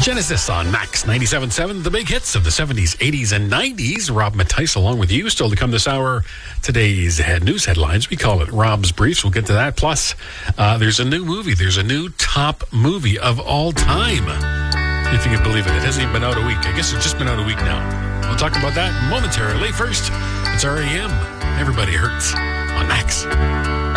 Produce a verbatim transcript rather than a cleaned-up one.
Genesis on Max ninety-seven point seven, the big hits of the seventies, eighties, and nineties. Rob Mattice along with you. Still to come this hour, today's head news headlines. We call it Rob's Briefs. We'll get to that. Plus, uh, there's a new movie. There's a new top movie of all time. If you can believe it. It hasn't even been out a week. I guess it's just been out a week now. We'll talk about that momentarily. First, it's R E M. Everybody Hurts on Max.